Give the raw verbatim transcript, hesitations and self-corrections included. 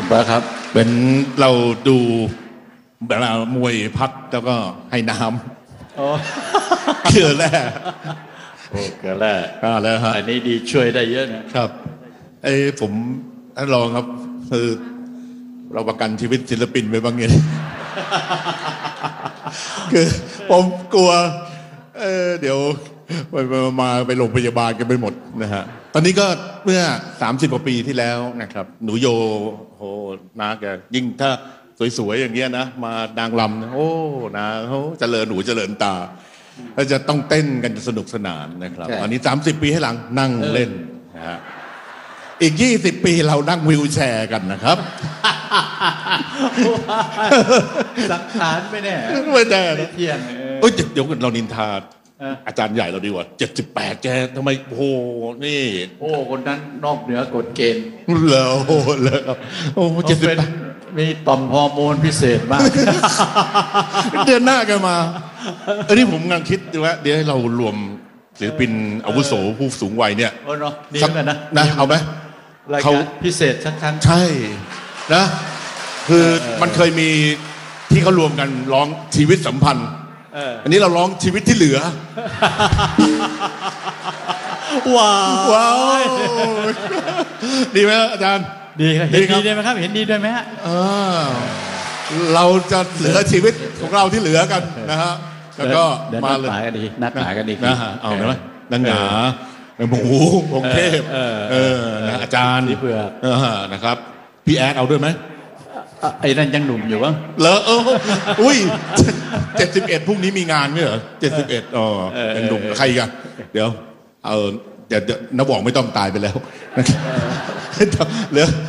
นะครับเป็นเราดูเวลามวยพักแล้วก็ให้น้ำเกลือแร่โอ้เกลือแร่อ่าแล้วฮะอันนี้ดีช่วยได้เยอะนะครับไอ้ผมท่านรองครับคือเราประกันชีวิตศิลปินไปบ้างไงคือผมกลัวเออเดี๋ยวไปมาไปโรงพยาบาลกันไปหมดนะฮะตอนนี้ก็เมื่อสามสิบกว่าปีที่แล้วนะครับหนูโยโหนาแกยิ่งถ้าสวยๆอย่างเงี้ยนะมานางลำนะโอ้นาเขาเจริญหนูเจริญตาแล้วจะต้องเต้นกันสนุกสนานนะครับอันนี้สามสิบปีให้หลังนั่งเล่นนะฮะอีกยี่สิบปีเรานั่งวิวแชร์กันนะครับสังขารไม่แน่ไม่แน่เที่ยงเอ้ยเดี๋ยวเรานินทาอาจารย์ใหญ่เราดีกว่าเจ็ดสิบแปดแกทำไมโอ้โหนี่โอ้คนนั้นนอกเหนือกฎเกณฑ์เหรอโอ้เลยโอ้เจ็ดสิบแปดมีต่อมฮอร์โมนพิเศษมากเดือนหน้ากันมาอันนี้ผมกำลังคิดว่าเดี๋ยวให้เรารวมศิลปินอาวุโสผู้สูงวัยเนี่ยโอ้เนาะดีเหมือนกันนะนะเอาไหมเขาพิเศษสักครั้งใช่นะคือมันเคยมีที่เขารวมกันร้องชีวิตสัมพันธ์อันนี้เราร้องชีวิตที่เหลือว้าวว้าวดีไหมอาจารย์ดีครับเห็นดีได้ไหมครับเห็นดีด้วยไหมฮะเราจะเหลือชีวิตของเราที่เหลือกันนะฮะแล้วก็มาเลยนัดหมายกันดีนัดหมายกันดีนะฮะเอาไหมนังหนาหมูพงเทพเอออาจารย์เผือกนะครับพี่แอดเอาด้วยไหมไอ้นั่นยังหนุ่มอยู่บ้างเหรอเอออุ้ยเจ็ดสิบเอ็ดพรุ่งนี้มีงานไหมเหรอเจ็ดสิบเอ็ดอ๋อยังหนุ่มใครกันเดี๋ยวเออเดี๋ยวน้าบอกไม่ต้องตายไปแล้วเหลือ